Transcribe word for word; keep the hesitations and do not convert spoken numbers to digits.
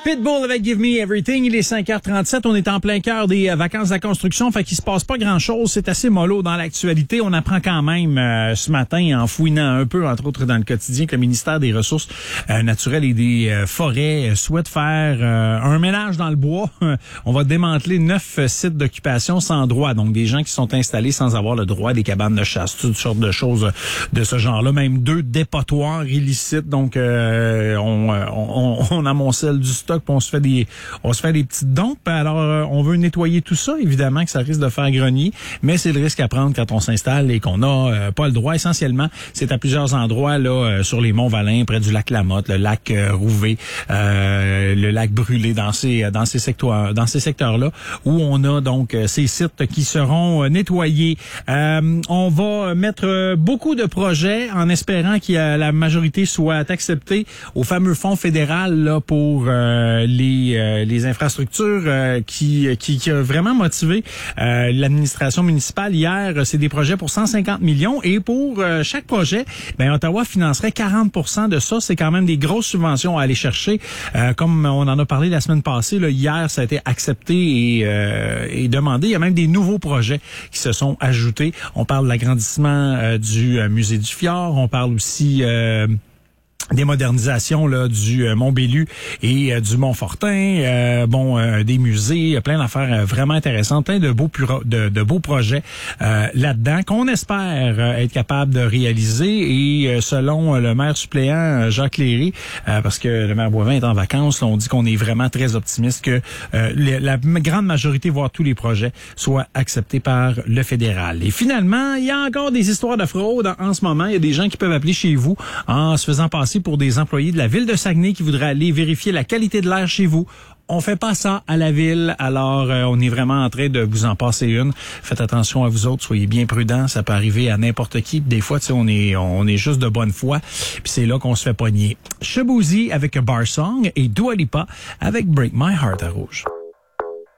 Pitbull avec Give Me Everything, il est cinq heures trente-sept, on est en plein cœur des euh, vacances de la construction, fait qu'il se passe pas grand-chose, c'est assez mollo dans l'actualité. On apprend quand même euh, ce matin, en fouinant un peu, entre autres dans le quotidien, que le ministère des Ressources euh, naturelles et des euh, forêts euh, souhaite faire euh, un ménage dans le bois. On va démanteler neuf euh, sites d'occupation sans droit, donc des gens qui sont installés sans avoir le droit, des cabanes de chasse, toutes sortes de choses de ce genre-là, même deux dépotoirs illicites, donc euh, on, on, on amoncelle du stock. On se fait des on se fait des petites dompes. Alors euh, on veut nettoyer tout ça, évidemment que ça risque de faire grogner, mais c'est le risque à prendre quand on s'installe et qu'on n'a euh, pas le droit. Essentiellement, c'est à plusieurs endroits là euh, sur les monts Valin, près du lac Lamotte, le lac euh, Rouvet, euh, le lac Brûlé, dans ces dans ces secteurs dans ces secteurs-là où on a donc euh, ces sites qui seront euh, nettoyés. Euh, on va mettre euh, beaucoup de projets en espérant que la majorité soit acceptée au fameux fonds fédéral là pour euh, les euh, les infrastructures euh, qui, qui qui a vraiment motivé euh, l'administration municipale hier. C'est des projets pour cent cinquante millions et pour euh, chaque projet, ben Ottawa financerait quarante pour cent de ça. C'est quand même des grosses subventions à aller chercher. Euh, comme on en a parlé la semaine passée, là, hier ça a été accepté et, euh, et demandé. Il y a même des nouveaux projets qui se sont ajoutés. On parle de l'agrandissement euh, du euh, musée du Fjord. On parle aussi euh, des modernisations là du euh, Mont-Bellu et euh, du Mont-Fortin, euh, bon euh, des musées, plein d'affaires euh, vraiment intéressantes, plein de beaux puro- de, de beaux projets euh, là-dedans qu'on espère euh, être capable de réaliser. Et euh, selon euh, le maire suppléant euh, Jacques Léry, euh, parce que le maire Boivin est en vacances, là, on dit qu'on est vraiment très optimiste que euh, les, la grande majorité, voire tous les projets, soient acceptés par le fédéral. Et finalement, il y a encore des histoires de fraude en, en ce moment. Il y a des gens qui peuvent appeler chez vous en se faisant passer pour des employés de la ville de Saguenay qui voudraient aller vérifier la qualité de l'air chez vous. On fait pas ça à la ville, alors euh, on est vraiment en train de vous en passer une. Faites attention à vous autres, soyez bien prudents, ça peut arriver à n'importe qui. Des fois, tu sais, on est on est juste de bonne foi, puis c'est là qu'on se fait pogner. Shaboozey avec Bar Song et Dua Lipa avec Break My Heart à Rouge.